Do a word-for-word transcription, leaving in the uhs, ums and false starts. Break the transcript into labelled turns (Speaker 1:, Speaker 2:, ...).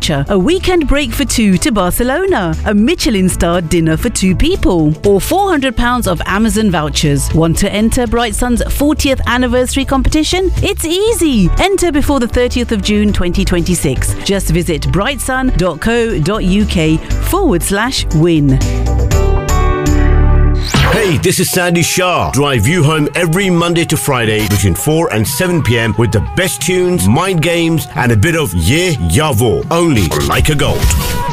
Speaker 1: voucher, a weekend break for two to Barcelona, a Michelin-starred dinner for two people, or four hundred pounds of Amazon vouchers. Want to enter Bright Sun's fortieth anniversary competition? It's easy. Enter before the thirtieth of June twenty twenty-six. Just visit brightsun.co.uk forward slash win.
Speaker 2: Hey, this is Sandy Shah. Drive you home every Monday to Friday between four and seven p.m. with the best tunes, mind games, and a bit of Yeah Yavo, only on Like a Gold.